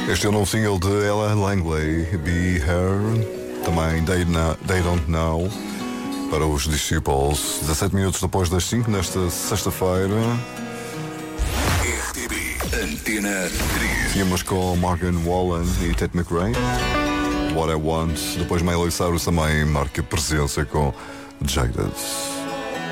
Este é o novo single de Ella Langley, Be Her, também They Don't Know, para os Disciples. 17 minutos depois das 5, nesta sexta-feira. RTP Antena 3. Tínhamos com Morgan Wallen e Tate McRae, What I Want. Depois Miley Cyrus também marca presença com Jaded.